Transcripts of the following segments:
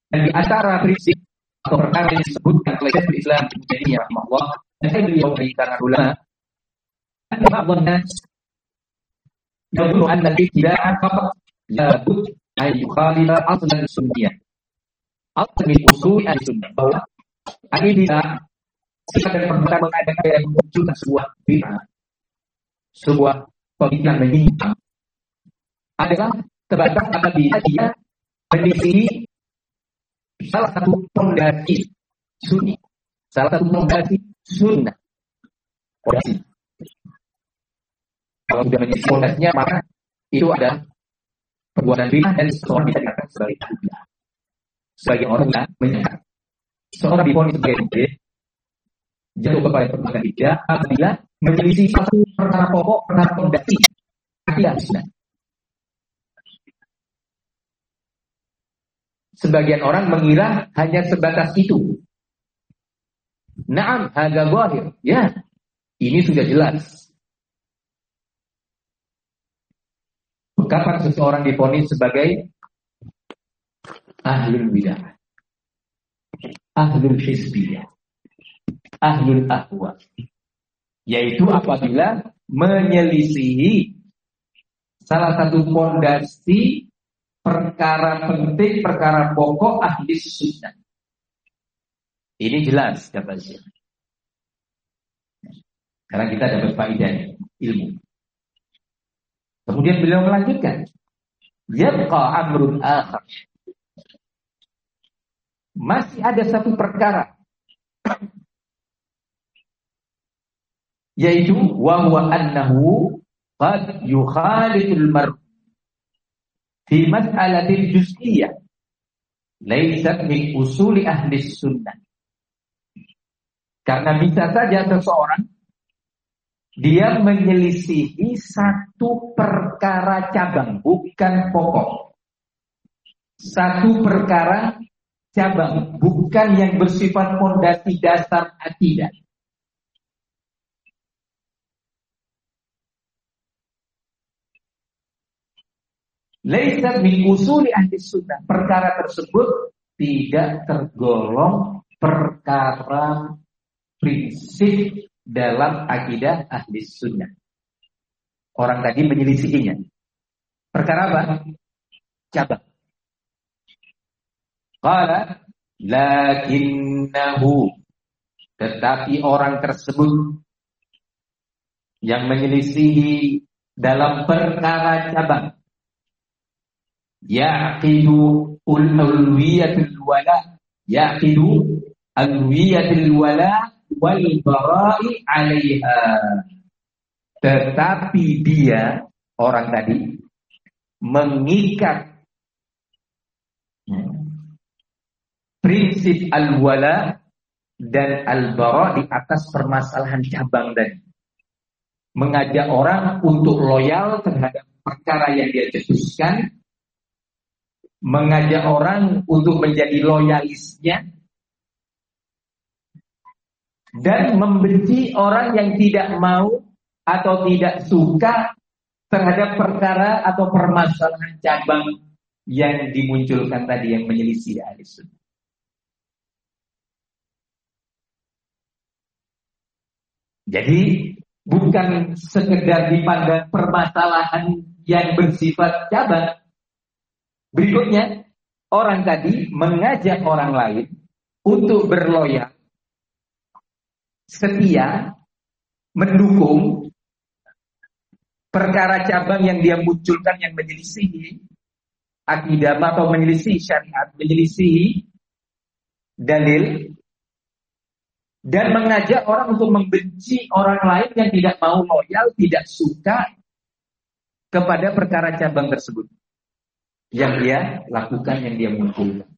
Dan di antara prinsip atau perkara yang disebutkan oleh Syekhul Islam Ibnu Taimiyah rahimahullah, dan saya beliau dari kalangan ulama, ba'dhan nas yaqulu anna al-ibtida'a faqat la bud an yukhalifa aslan sunniyah. Asal min usul al-sunnah, bahwa al-ibtidah sikap dan perbuatan mengadakan yang memunculkan sebuah bid'ah, sebuah pemikiran menyimpang, adalah terbatas apabila dia menyelisih salah satu pondasi sunni, salah satu pondasi sunnah. Pondasi. Kalau sudah menyelisih pondasinya, maka itu adalah perbuatan bid'ah dan seseorang bisa dikatakan sebagai bid'ah. Sebagai orang yang menyangka seorang diponis sebagai bid'ah jatuh kepada perbuatan bid'ah apabila menyelisih satu perkara pokok, perkara pondasi akidah sunnah. Sebagian orang mengira hanya sebatas itu. Naam, hadza zahir. Ya, ini sudah jelas. Kapan seseorang diponis sebagai ahlul bidah, ahlul hizbiyah, ahlul ahwa, yaitu apabila menyelisihi salah satu pondasi perkara penting, perkara pokok ahli sunnah. Ini jelas kata Syekh. Karena kita dapat faedah ilmu. Kemudian beliau melanjutkan, yabqa amrun akhar. Masih ada satu perkara, yaitu wa huwa annahu qad yukhaliful mar' fi mas'alatil juz'iyyah laysat min usuli ahli sunnah. Karena bisa saja seseorang dia menyelisihi satu perkara cabang, bukan pokok. Satu perkara cabang, bukan yang bersifat fondasi dasar akidah. Laisa min usuli ahli sunnah. Perkara tersebut tidak tergolong perkara prinsip dalam akidah ahli sunnah. Orang tadi menyelisihinya. Perkara apa? Cabang. Qala lakinnahu, tetapi orang tersebut yang menyelisihi dalam perkara cabang, yaqidu ulwiyatul wala, yaqidu ulwiyatul wala wal bara'i 'alaiha. Tetapi dia, orang tadi, mengikat prinsip al-wala dan al-bara' di atas permasalahan cabang tadi. Mengajak orang untuk loyal terhadap perkara yang dia cetuskan, mengajak orang untuk menjadi loyalisnya, dan membenci orang yang tidak mau atau tidak suka terhadap perkara atau permasalahan cabang yang dimunculkan tadi, yang menyelisih ahli sunnah. Jadi bukan sekedar dipandang permasalahan yang bersifat cabang. Berikutnya, orang tadi mengajak orang lain untuk berloyal, setia, mendukung perkara cabang yang dia munculkan yang menyelisihi akidah atau menyelisihi syariat, menyelisihi dalil, dan mengajak orang untuk membenci orang lain yang tidak mau loyal, tidak suka kepada perkara cabang tersebut yang dia lakukan, yang dia munculkan.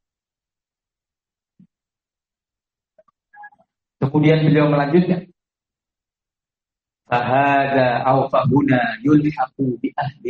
Kemudian beliau melanjutkan, fahada aw fahuna yulhaqu bi ahli